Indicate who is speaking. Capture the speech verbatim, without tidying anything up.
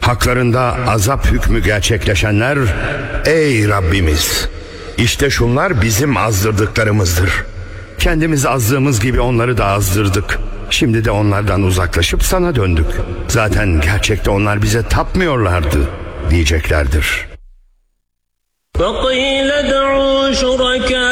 Speaker 1: Haklarında azap hükmü gerçekleşenler, ey Rabbimiz, işte şunlar bizim azdırdıklarımızdır. Kendimiz azdığımız gibi onları da azdırdık. Şimdi de onlardan uzaklaşıp sana döndük. Zaten gerçekte onlar bize tapmıyorlardı diyeceklerdir.
Speaker 2: وَقِيلَ ادْعُوا شُرَكَاءَكُمُ